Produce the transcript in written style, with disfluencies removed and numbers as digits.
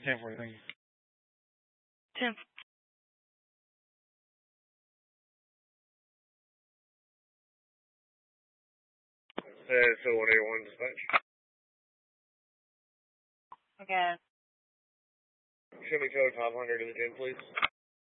10-4, thank you. 10. So 181 dispatch. Again. Show me code 500 to the 10, please.